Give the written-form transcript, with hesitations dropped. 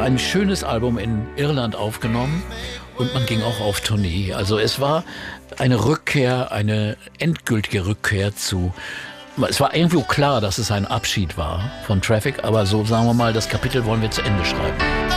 ein schönes Album in Irland aufgenommen und man ging auch auf Tournee. Also es war eine Rückkehr, eine endgültige Rückkehr zu... Es war irgendwo klar, dass es ein Abschied war von Traffic, aber so sagen wir mal, das Kapitel wollen wir zu Ende schreiben.